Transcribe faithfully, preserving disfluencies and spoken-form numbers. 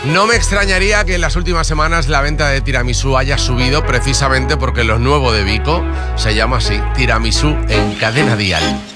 No me extrañaría que en las últimas semanas la venta de tiramisú haya subido precisamente porque lo nuevo de Vico se llama así, tiramisú en Cadena Dial.